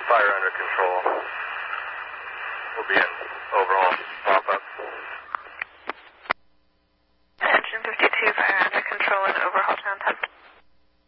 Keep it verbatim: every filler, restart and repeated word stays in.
Fire under control. We'll be in overall pop-up. Engine fifty-two, fire